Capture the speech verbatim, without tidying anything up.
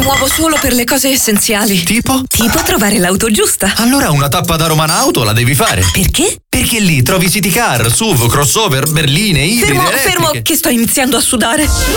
muovo solo per le cose essenziali. Tipo? Tipo trovare l'auto giusta. Allora una tappa da Roman Auto la devi fare. Perché? Perché lì trovi city car, S U V, crossover, berline, ibride, Fermo, elettriche. fermo, che sto iniziando a sudare.